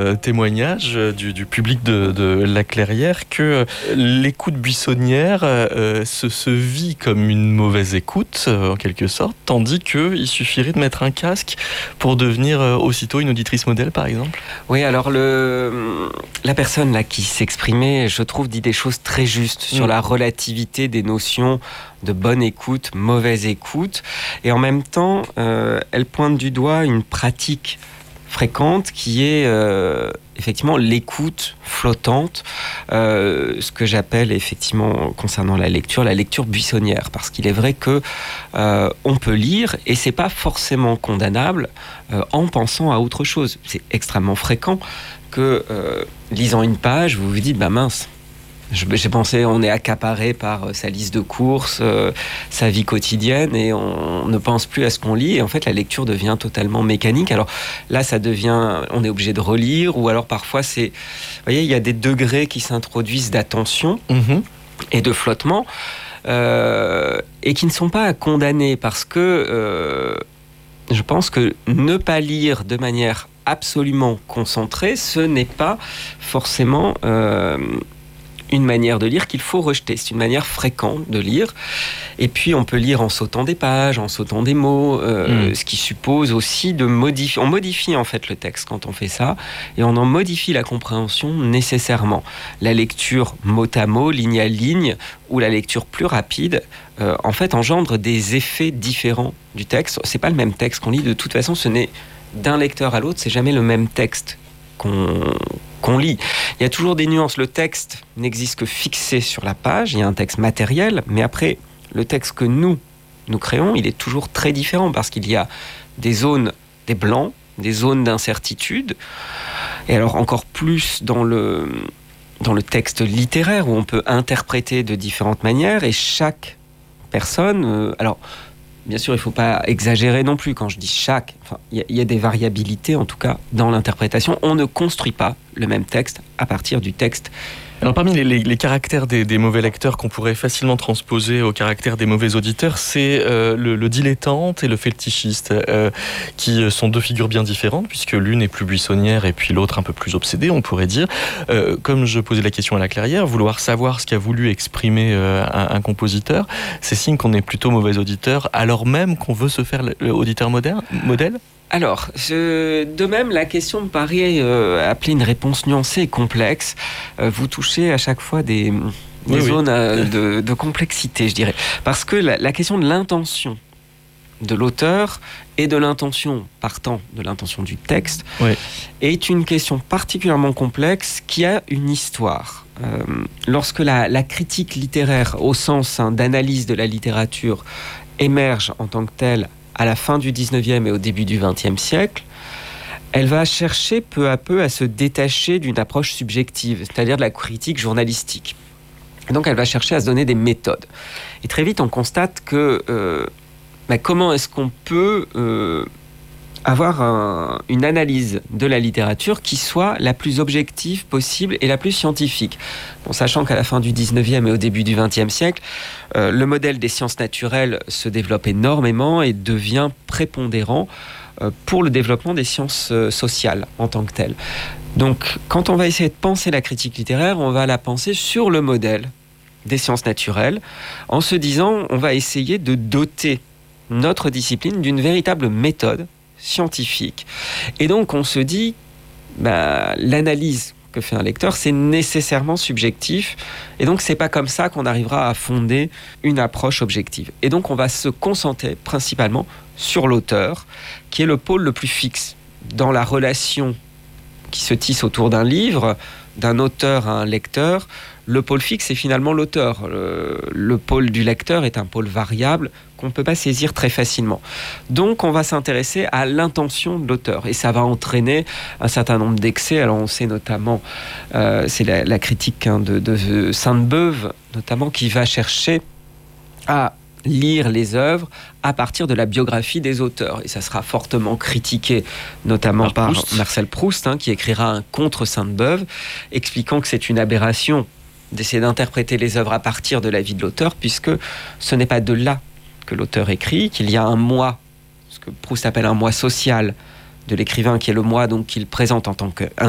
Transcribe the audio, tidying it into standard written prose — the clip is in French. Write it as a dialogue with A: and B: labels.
A: témoignage du public de La Clairière que l'écoute buissonnière se vit comme une mauvaise écoute, en quelque sorte, tandis qu'il suffirait de mettre un casque pour devenir aussitôt une auditrice modèle, par exemple.
B: Oui, alors la personne là qui s'exprimait, je trouve, dit des choses très justes sur la relativité des notions de bonne écoute, mauvaise écoute, et en même temps, elle pointe du doigt une pratique fréquente qui est effectivement l'écoute flottante, ce que j'appelle effectivement concernant la lecture buissonnière, parce qu'il est vrai que on peut lire et c'est pas forcément condamnable en pensant à autre chose. C'est extrêmement fréquent que lisant une page, vous vous dites bah mince. J'ai pensé, on est accaparé par sa liste de courses, sa vie quotidienne, et on ne pense plus à ce qu'on lit. Et en fait, la lecture devient totalement mécanique. Alors là, on est obligé de relire, ou alors parfois, vous voyez, il y a des degrés qui s'introduisent d'attention et de flottement, et qui ne sont pas à condamner, parce que je pense que ne pas lire de manière absolument concentrée, ce n'est pas forcément une manière de lire qu'il faut rejeter. C'est une manière fréquente de lire. Et puis, on peut lire en sautant des pages, en sautant des mots, ce qui suppose aussi de modifier. On modifie en fait le texte quand on fait ça, et on en modifie la compréhension nécessairement. La lecture mot à mot, ligne à ligne, ou la lecture plus rapide, en fait, engendre des effets différents du texte. C'est pas le même texte qu'on lit. De toute façon, ce n'est d'un lecteur à l'autre, c'est jamais le même texte qu'on lit. Il y a toujours des nuances. Le texte n'existe que fixé sur la page. Il y a un texte matériel, mais après, le texte que nous créons, il est toujours très différent parce qu'il y a des zones, des blancs, des zones d'incertitude. Et alors encore plus dans le texte littéraire où on peut interpréter de différentes manières et chaque personne... alors, bien sûr, il ne faut pas exagérer non plus quand je dis chaque. Enfin, il y a des variabilités, en tout cas, dans l'interprétation. On ne construit pas le même texte à partir du texte.
A: Alors, parmi les caractères des mauvais lecteurs qu'on pourrait facilement transposer aux caractères des mauvais auditeurs, c'est le dilettante et le fétichiste, qui sont deux figures bien différentes, puisque l'une est plus buissonnière et puis l'autre un peu plus obsédée, on pourrait dire. Comme je posais la question à La Clairière, vouloir savoir ce qu'a voulu exprimer un compositeur, c'est signe qu'on est plutôt mauvais auditeur, alors même qu'on veut se faire l'auditeur modèle.
B: Alors, de même, la question me paraît appeler une réponse nuancée et complexe. Vous touchez à chaque fois des zones de complexité, je dirais. Parce que la question de l'intention de l'auteur et de l'intention, partant de l'intention du texte, est une question particulièrement complexe qui a une histoire. Lorsque la critique littéraire, au sens d'analyse de la littérature, émerge en tant que telle, à la fin du 19e et au début du 20e siècle, elle va chercher peu à peu à se détacher d'une approche subjective, c'est-à-dire de la critique journalistique. Et donc elle va chercher à se donner des méthodes. Et très vite, on constate que comment est-ce qu'on peut avoir une analyse de la littérature qui soit la plus objective possible et la plus scientifique. Bon, sachant qu'à la fin du 19e et au début du 20e siècle, le modèle des sciences naturelles se développe énormément et devient prépondérant pour le développement des sciences sociales en tant que telles. Donc, quand on va essayer de penser la critique littéraire, on va la penser sur le modèle des sciences naturelles, en se disant, on va essayer de doter notre discipline d'une véritable méthode scientifique. Et donc, on se dit, l'analyse que fait un lecteur, c'est nécessairement subjectif. Et donc, c'est pas comme ça qu'on arrivera à fonder une approche objective. Et donc, on va se concentrer principalement sur l'auteur, qui est le pôle le plus fixe dans la relation qui se tisse autour d'un livre, d'un auteur à un lecteur. Le pôle fixe est finalement l'auteur. Le pôle du lecteur est un pôle variable qu'on ne peut pas saisir très facilement. Donc, on va s'intéresser à l'intention de l'auteur. Et ça va entraîner un certain nombre d'excès. Alors, on sait notamment, c'est la critique de Sainte-Beuve, notamment, qui va chercher à lire les œuvres à partir de la biographie des auteurs. Et ça sera fortement critiqué, notamment par Marcel Proust, qui écrira un contre Sainte-Beuve, expliquant que c'est une aberration d'essayer d'interpréter les œuvres à partir de la vie de l'auteur, puisque ce n'est pas de là que l'auteur écrit, qu'il y a un moi, ce que Proust appelle un moi social de l'écrivain, qui est le moi donc qu'il présente en tant que